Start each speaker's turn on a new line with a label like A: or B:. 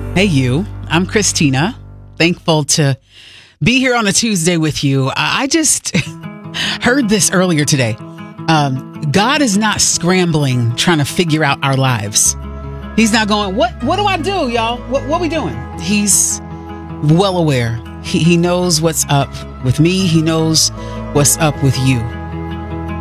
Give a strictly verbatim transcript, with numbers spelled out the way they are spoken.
A: Hey, you. I'm Christina. Thankful to be here on a Tuesday with you. I just heard this earlier today. Um, God is not scrambling trying to figure out our lives. He's not going, what What do I do, y'all? What What we doing? He's well aware. He, he knows what's up with me. He knows what's up with you.